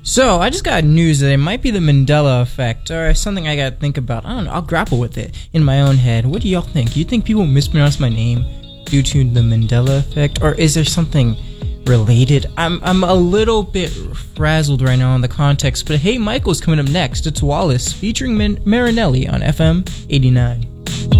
So, I just got news that it might be the Mandela effect, or something I gotta think about. I don't know, I'll grapple with it in my own head. What do y'all think? You think people mispronounce my name due to the Mandela effect, or is there something related? I'm a little bit frazzled right now on the context, but hey, Michael's coming up next. It's Wallace featuring Marinelli on FM 89.